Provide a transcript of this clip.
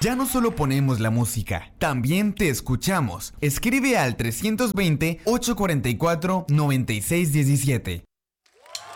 Ya no solo ponemos la música, también te escuchamos. Escribe al 320-844-9617.